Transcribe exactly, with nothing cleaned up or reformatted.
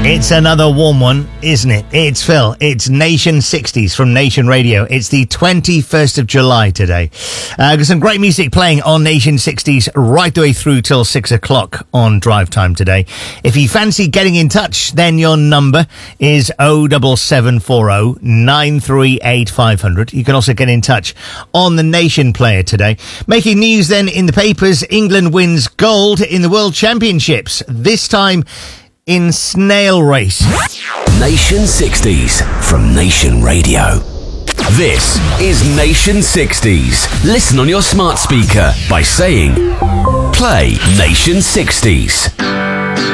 It's another warm one, isn't it? It's Phil. It's Nation sixties from Nation Radio. It's the twenty-first of July today. Uh, got some great music playing on Nation sixties right the way through till six o'clock on drive time today. If you fancy getting in touch, then your number is oh seven seven four oh nine three eight five hundred. You can also get in touch on the Nation Player today. Making news then in the papers, England wins gold in the World Championships. This time in snail race. Nation sixties from Nation Radio. This is Nation sixties. Listen on your smart speaker by saying, play Nation sixties.